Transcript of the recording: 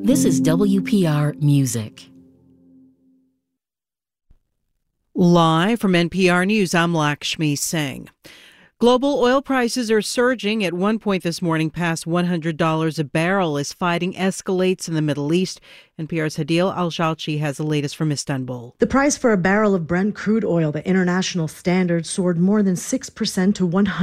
This is WPR Music. Live from NPR News, I'm Lakshmi Singh. Global oil prices are surging. At one point this morning, past $100 a barrel as fighting escalates in the Middle East. NPR's Hadil Al-Shalchi has the latest from Istanbul. The price for a barrel of Brent crude oil, the international standard, soared more than 6% to